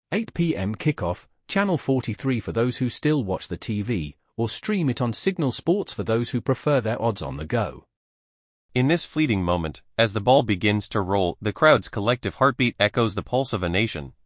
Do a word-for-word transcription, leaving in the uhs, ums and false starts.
eight p m kickoff, Channel forty-three for those who still watch the T V, or stream it on Signal Sports for those who prefer their odds on the go. In this fleeting moment, as the ball begins to roll, the crowd's collective heartbeat echoes the pulse of a nation.